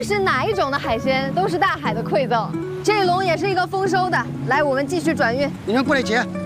是哪一种的海鲜都是大海的馈赠。这笼也是一个丰收的，来，我们继续转运。 你们过来接。